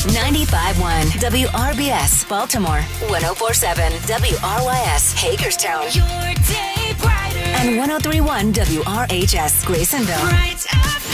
95.1 WRBS Baltimore, 104.7 WRYS Hagerstown, Your day brighter. and 103.1 WRHS Graysonville. Bright